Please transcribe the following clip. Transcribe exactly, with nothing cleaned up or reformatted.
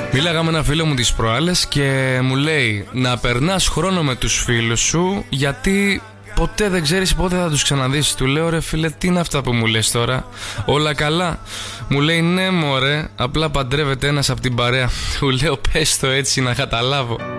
Μίλαγα με ένα φίλο μου τις προάλλες και μου λέει να περνάς χρόνο με τους φίλους σου, γιατί ποτέ δεν ξέρεις πότε θα τους ξαναδείς. Του λέω, ρε φίλε, τι είναι αυτά που μου λες τώρα, όλα καλά? Μου λέει, ναι μωρέ, απλά παντρεύεται ένας από την παρέα. Του λέω, πες το έτσι να καταλάβω.